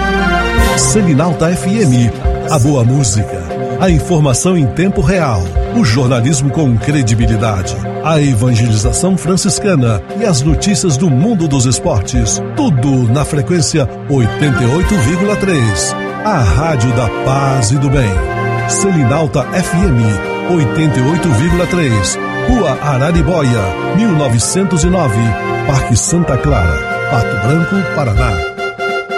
Selinalta FM, a boa música, a informação em tempo real, o jornalismo com credibilidade, a evangelização franciscana e as notícias do mundo dos esportes, tudo na frequência 88,3. A rádio da paz e do bem. Selinalta FM 88,3, Rua Araribóia, 1909, Parque Santa Clara, Pato Branco, Paraná.